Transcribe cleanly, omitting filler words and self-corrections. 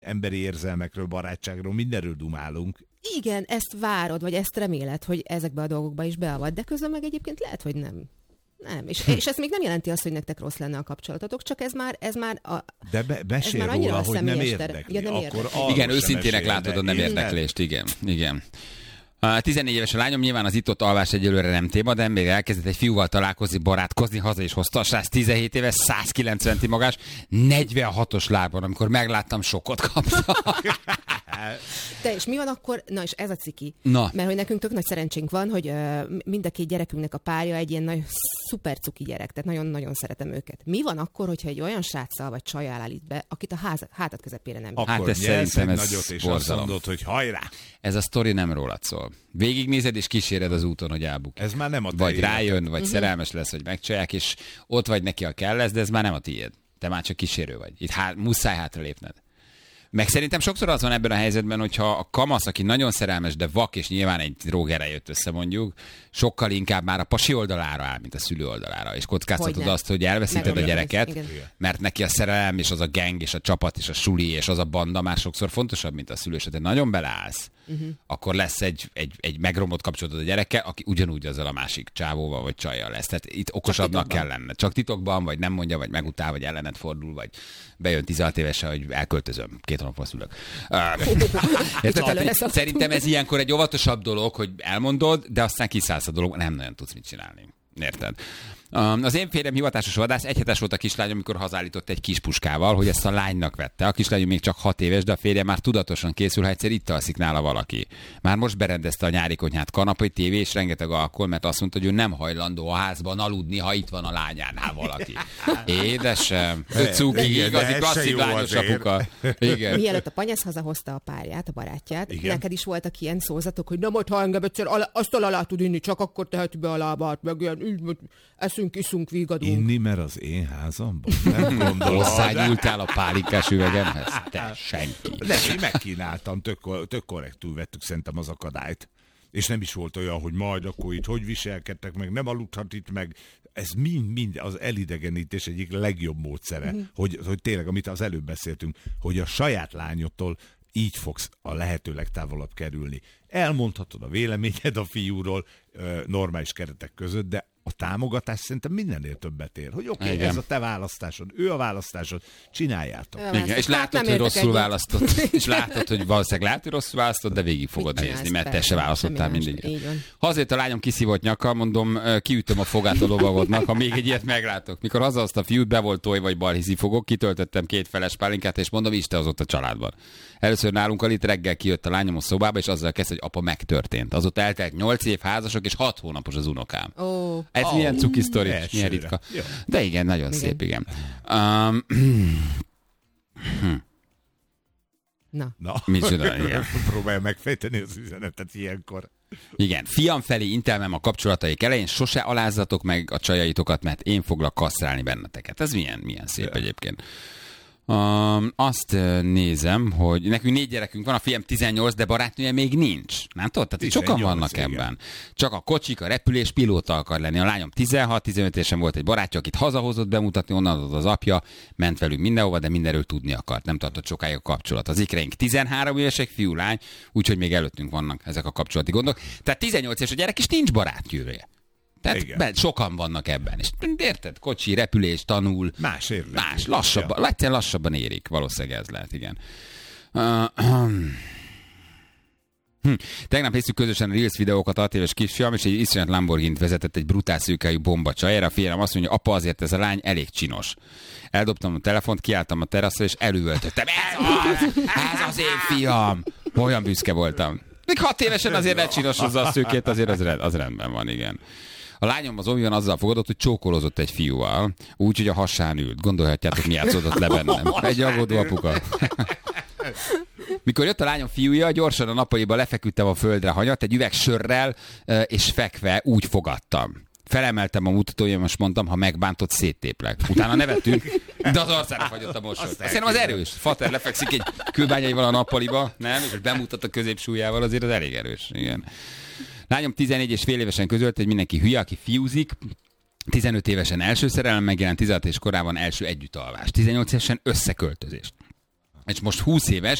emberi érzelmekről, barátságról, mindenről dumálunk. Igen, ezt várod, vagy ezt reméled, hogy ezekbe a dolgokba is beavad, de közben meg egyébként lehet, hogy nem. Nem, és ez még nem jelenti azt, hogy nektek rossz lenne a kapcsolatotok, csak ez már de mesél róla, hogy nem érdekli. Ja, nem érdekli. Igen, őszintének látod a nem érdeklést, igen. 14 éves a lányom, nyilván az itt-ott alvás egyelőre nem téma, de még elkezdett egy fiúval találkozni, barátkozni, haza is hozta a srác, 17 éves, 190 cm magás, 46-os lábon, amikor megláttam, sokkot kaptam. De és mi van akkor? Na és ez a ciki. Na. Mert hogy nekünk tök nagy szerencsénk van, hogy mind a két gyerekünknek a párja egy ilyen nagy szuper cuki gyerek, tehát nagyon-nagyon szeretem őket. Mi van akkor, hogyha egy olyan sráccal vagy csajjal állít be, akit a hátad közepére nem bír? Hát ez szerintem ez nagyot, és azt mondod, hogy hajrá! Ez a sztori nem rólad szól. Végignézed és kíséred az úton, hogy elbukik. Ez már nem a vagy rájön, vagy szerelmes lesz, hogy megcsalják, és ott vagy neki, a kell lesz, de ez már nem a tiéd. Te már csak kísérő vagy. Itt muszáj hátra lépned. Meg szerintem sokszor az van ebben a helyzetben, hogyha a kamasz, aki nagyon szerelmes, de vak, és nyilván egy drogere jött össze mondjuk, sokkal inkább már a pasi oldalára áll, mint a szülő oldalára. És kockáztatod azt, hogy elveszíted a gyereket, mert neki a szerelem, és az a gang, és a csapat, és a suli, és az a banda már sokszor fontosabb, mint a szülő. És ha te nagyon beleállsz, akkor lesz egy megromlott kapcsolatod a gyerekkel, aki ugyanúgy azzal a másik csávóval vagy csajjal lesz. Tehát itt okosabbnak kell lenned. Csak titokban, vagy nem mondja, vagy megutál, vagy ellened fordul, vagy bejön 16 évesen, hogy elköltözöm. 2 hónapon szülök. Szerintem ez ilyenkor egy óvatosabb dolog, hogy elmondod, de aztán kiszállsz a dolog, nem nagyon tudsz mit csinálni. Érted? Az én férjem hivatásos vadász, 1 hetes volt a kislányom, amikor hazállított egy kis puskával, hogy ezt a lánynak vette. A kislányom még csak 6 éves, de a férje már tudatosan készül, ha egyszer itt alszik nála valaki. Már most berendezte a nyári konyhát, kanapé, tévé és rengeteg alkohol, mert azt mondta, hogy ő nem hajlandó a házban aludni, ha itt van a lányánál valaki. Édesem, cuki, igazi klasszik lányos apuka. Igen. Mielőtt a panyasz hazahozta a párját, a barátját, igen. Neked is voltak ilyen szózatok, hogy nem, ha engem egyszer azt alá tud inni, csak akkor teheti be a lábát, meg ilyen, eszünk, iszunk, vígadunk. Inni, mert az én házamban? Nem gondolom. Hozzágyúltál a pálinkás üvegemhez? Te senki. De én megkínáltam, tök korrektül vettük szerintem az akadályt. És nem is volt olyan, hogy majd akkor itt hogy viselkedtek meg, nem aludhat itt meg. Ez mind az elidegenítés egyik legjobb módszere, hogy tényleg, amit az előbb beszéltünk, hogy a saját lányodtól így fogsz a lehető legtávolabb kerülni. Elmondhatod a véleményed a fiúról normális keretek között, de a támogatás szerintem mindennél többet ér. Hogy oké, ez a te választásod, ő a választásod, csináljátok. Igen, és látod, hogy rosszul választott. És látod, hogy valószínűleg hogy rosszul választott, de végig fogod nézni, mert te se választottál mindig. Ha azért a lányom kiszívott nyaka, mondom, kiütöm a fogát a lovagodnak, ha még egy ilyet meglátok. Mikor hazahozta a fiút, be volt toj vagy balhizi fogok, kitöltöttem 2 feles pálinkát, és mondom, Isten az ott a családban. Először nálunk alit reggel kijött a lányom a szobába, és azzal kezdte, hogy apa megtörtént. Azóta eltelt 8 év házasok, és 6 hónapos az unokám. Ez milyen cuki sztori, milyen ritka. Jó. De igen, nagyon szép, igen. Na. Micsoda, igen. Próbálja megfejteni az üzenetet ilyenkor. Igen, fiam felé intelmem a kapcsolataik elején, sose alázzatok meg a csajaitokat, mert én foglak kasszrálni benneteket. Ez milyen szép egyébként. Azt nézem, hogy nekünk 4 gyerekünk van, a fiam 18, de barátnője még nincs. Nem tudod? Tehát sokan vannak ebben. Csak a kocsik, a repülés, pilóta akar lenni. A lányom 16-15 évesen volt egy barátja, akit hazahozott bemutatni, onnan adott az apja, ment velünk mindenhova, de mindenről tudni akart. Nem tartott sokáig a kapcsolat. Az ikreink 13 évesek, fiú, lány, úgyhogy még előttünk vannak ezek a kapcsolati gondok. Tehát 18 éves a gyerek, és nincs barátnője. Tehát sokan vannak ebben. És érted? Kocsi, repülés, tanul. Más, lassabban érik. Valószínűleg ez lehet, igen. Tegnap néztük közösen a Reels videókat, 6 éves kisfiam, és egy iszonyat Lamborghini-t vezetett egy brutál szőkejú bomba csajára. A férjem azt mondja, apa, azért ez a lány elég csinos. Eldobtam a telefont, kiálltam a teraszra, és előöltöttem. Ez az én fiam! Olyan büszke voltam. Még 6 évesen azért ne csinosozza a szőkét, azért az rendben van, igen. A lányom az Omion azzal fogadott, hogy csókolózott egy fiúval, úgyhogy a hasán ült. Gondolhatjátok, mi játszódott le bennem. Egy aggódó apuka. Mikor jött a lányom fiúja, gyorsan a nappaliba lefeküdtem a földre hanyat, egy üveg sörrel, és fekve úgy fogadtam. Felemeltem a mutatójam, és mondtam, ha megbántott, széttéplek. Utána nevettünk, de az arcára fagyott a mosolyt. Szerintem az erős. Fater lefekszik egy kőbányaival a nappaliba, nem? És bemutat a középsúlyával, azért az elég erős. Igen. Lányom 14 és fél évesen közölte, hogy mindenki hülye, aki fiúzik. 15 évesen első szerelem megjelent, 16 és korában első együttalvás. 18 évesen összeköltözést. és most 20 éves,